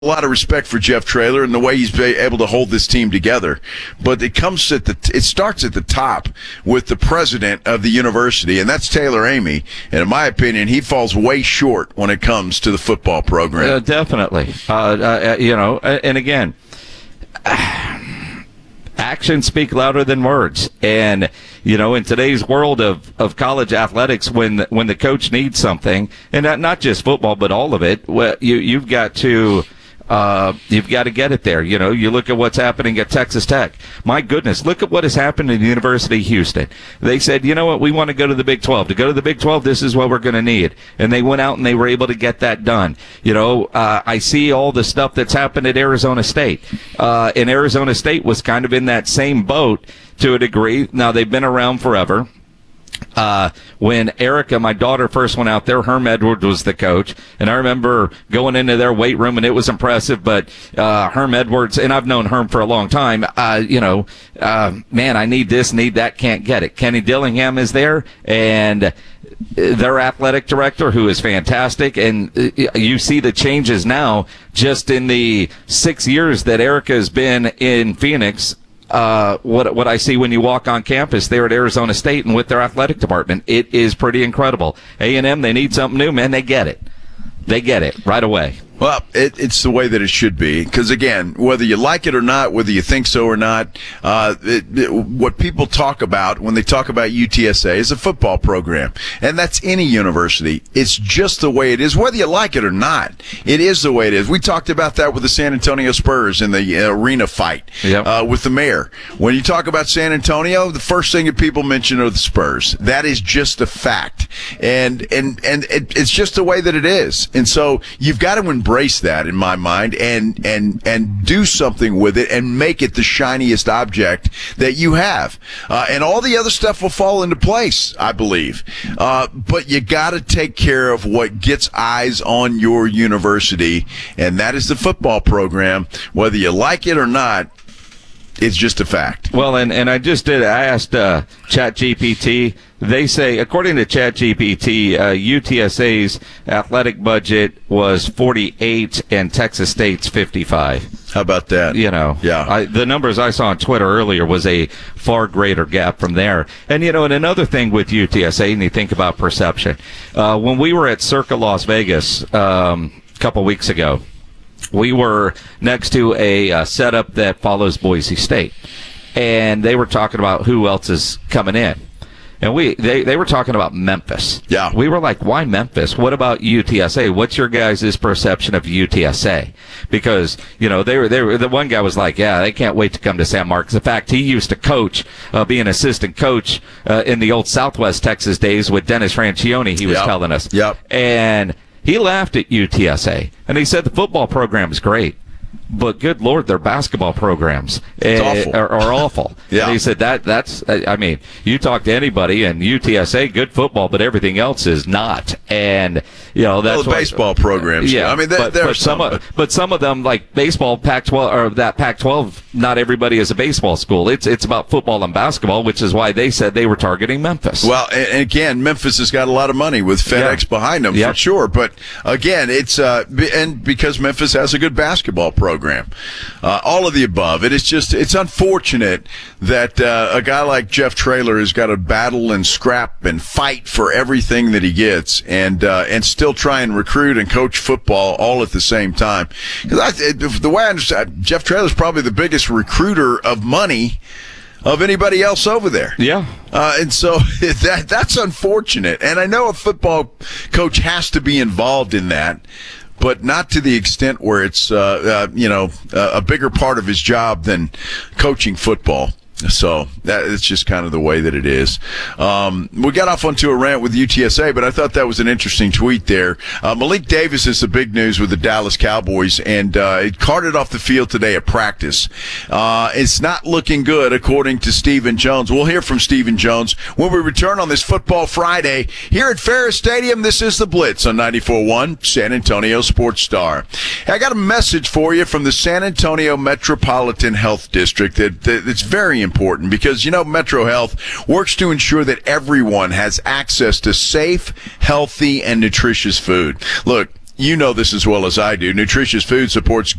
a lot of respect for Jeff Traylor and the way he's been able to hold this team together. But it starts at the top with the president of the university, and that's Taylor Amy. And in my opinion, he falls way short when it comes to the football program. Definitely. And again, actions speak louder than words. And, in today's world of college athletics, when the coach needs something, and not just football, but all of it, you've got to get it there. You look at what's happening at Texas Tech. My goodness, look at what has happened in the University of Houston. They said, you know what, we want to go to the Big 12. To go to the Big 12, this is what we're going to need. And they went out and they were able to get that done. I see all the stuff that's happened at Arizona State. And Arizona State was kind of in that same boat to a degree. Now, they've been around forever. When Erica, my daughter, first went out there, Herm Edwards was the coach, and I remember going into their weight room, and it was impressive. But Herm Edwards, and I've known Herm for a long time. Man, I need this, need that, can't get it. Kenny Dillingham is there, and their athletic director, who is fantastic, and you see the changes now just in the 6 years that Erica has been in Phoenix. What I see when you walk on campus there at Arizona State and with their athletic department, it is pretty incredible. A&M, they need something new, man. They get it. They get it right away. Well, it's the way that it should be. Because, again, whether you like it or not, whether you think so or not, what people talk about when they talk about UTSA is a football program. And that's any university. It's just the way it is, whether you like it or not. It is the way it is. We talked about that with the San Antonio Spurs in the arena fight with the mayor. When you talk about San Antonio, the first thing that people mention are the Spurs. That is just a fact. And it's just the way that it is. And so you've got to embrace that, in my mind, and do something with it and make it the shiniest object that you have. And all the other stuff will fall into place, I believe. But you got to take care of what gets eyes on your university, and that is the football program. Whether you like it or not, it's just a fact. Well, and I asked ChatGPT. They say, according to ChatGPT, UTSA's athletic budget was 48 and Texas State's 55. How about that? Yeah. The numbers I saw on Twitter earlier was a far greater gap from there. And, and another thing with UTSA, and you think about perception. When we were at Circa Las Vegas a couple weeks ago, we were next to a setup that follows Boise State. And they were talking about who else is coming in. And they were talking about Memphis. Yeah. We were like, why Memphis? What about UTSA? What's your guys' perception of UTSA? Because, the one guy was like, yeah, they can't wait to come to San Marcos. In fact, he used to coach, be an assistant coach in the old Southwest Texas days with Dennis Franchione, he was telling us. Yep. And he laughed at UTSA. And he said the football program is great. But good Lord, their basketball programs are awful. Yeah. And he said that's. I mean, you talk to anybody, and UTSA good football, but everything else is not. And that's the baseball programs. Yeah, I mean, but some of them, like baseball, Pac-12 or that Pac-12. Not everybody is a baseball school. It's about football and basketball, which is why they said they were targeting Memphis. Well, and again, Memphis has got a lot of money with FedEx behind them for sure. But again, it's and because Memphis has a good basketball program. All of the above. It's unfortunate that a guy like Jeff Traylor has got to battle and scrap and fight for everything that he gets, and still try and recruit and coach football all at the same time. Because the way I understand, Jeff Traylor is probably the biggest recruiter of money of anybody else over there. Yeah. And so that's unfortunate. And I know a football coach has to be involved in that, but not to the extent where it's, a bigger part of his job than coaching football. So it's just kind of the way that it is. We got off onto a rant with UTSA, but I thought that was an interesting tweet there. Malik Davis is the big news with the Dallas Cowboys, and it carted off the field today at practice. It's not looking good, according to Stephen Jones. We'll hear from Stephen Jones when we return on this Football Friday here at Ferris Stadium. This is The Blitz on 94.1 San Antonio Sports Star. Hey, I got a message for you from the San Antonio Metropolitan Health District that's very important because, Metro Health works to ensure that everyone has access to safe, healthy, and nutritious food. Look, you know this as well as I do. Nutritious food supports